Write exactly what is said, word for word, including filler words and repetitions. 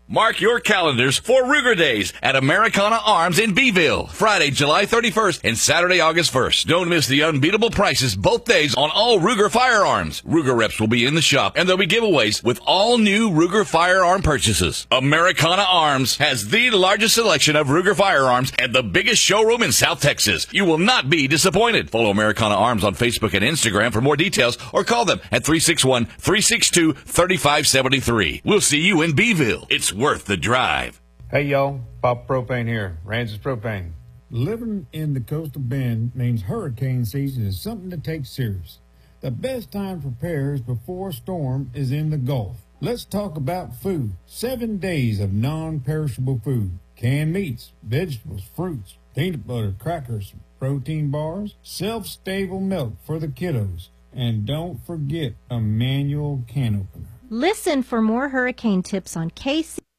Mark your calendars for Ruger Days at Americana Arms in Beeville, Friday, July thirty-first and Saturday, August first. Don't miss the unbeatable prices both days on all Ruger firearms. Ruger reps will be in the shop, and there'll be giveaways with all new Ruger firearm purchases. Americana Arms has the largest selection of Ruger firearms and the biggest showroom in South Texas. You will not be disappointed. Follow Americana Arms on Facebook and Instagram for more details, or call them at three six one, three six two, three five seven three. We'll see you in Beeville. It's worth the drive. Hey, y'all. Pop Propane here. Ranches Propane. Living in the coastal bend means hurricane season is something to take serious. The best time to prepare is before a storm is in the Gulf. Let's talk about food. Seven days of non-perishable food. Canned meats, vegetables, fruits, peanut butter, crackers, protein bars, self-stable milk for the kiddos. And don't forget a manual can opener. Listen for more hurricane tips on K C.